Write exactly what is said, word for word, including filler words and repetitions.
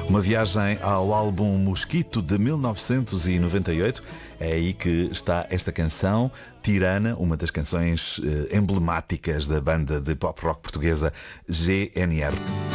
Uma viagem ao álbum Mosquito de mil novecentos e noventa e oito. É aí que está esta canção, Tirana, uma das canções eh, emblemáticas da banda de pop rock portuguesa G N R.